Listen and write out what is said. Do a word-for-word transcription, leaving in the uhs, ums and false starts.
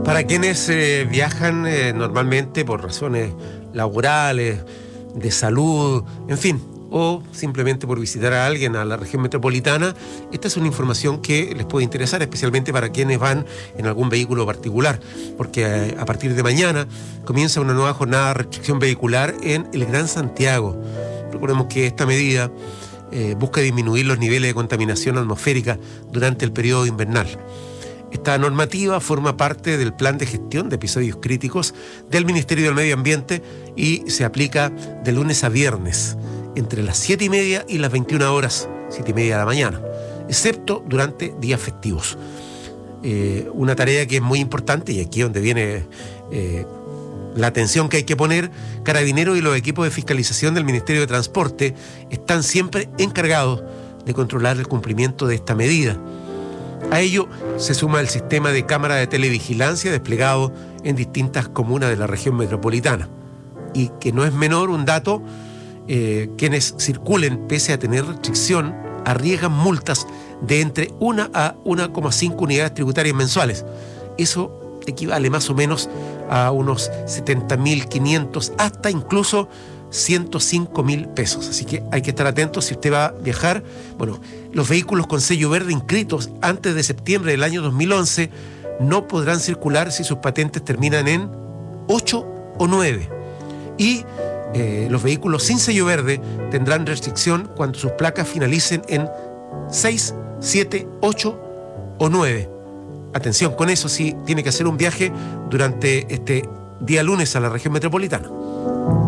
Para quienes eh, viajan eh, normalmente por razones laborales, de salud, en fin, o simplemente por visitar a alguien a la región metropolitana, esta es una información que les puede interesar, especialmente para quienes van en algún vehículo particular, porque eh, a partir de mañana comienza una nueva jornada de restricción vehicular en el Gran Santiago. Recordemos que esta medida eh, busca disminuir los niveles de contaminación atmosférica durante el periodo invernal. Esta normativa forma parte del plan de gestión de episodios críticos del Ministerio del Medio Ambiente y se aplica de lunes a viernes, entre las siete y media y las veintiuna horas, siete y media de la mañana, excepto durante días festivos. Eh, una tarea que es muy importante, y aquí es donde viene eh, la atención que hay que poner. Carabineros y los equipos de fiscalización del Ministerio de Transporte están siempre encargados de controlar el cumplimiento de esta medida. A ello se suma el sistema de cámara de televigilancia desplegado en distintas comunas de la región metropolitana. Y que no es menor un dato, eh, quienes circulen pese a tener restricción arriesgan multas de entre una a una coma cinco unidades tributarias mensuales. Eso equivale más o menos a unos setenta mil quinientos hasta incluso ciento cinco mil pesos. Así que hay que estar atentos si usted va a viajar. Bueno, los vehículos con sello verde inscritos antes de septiembre del año dos mil once no podrán circular si sus patentes terminan en ocho o nueve. Y eh, los vehículos sin sello verde tendrán restricción cuando sus placas finalicen en seis, siete, ocho o nueve. Atención con eso si tiene que hacer un viaje durante este día lunes a la región metropolitana.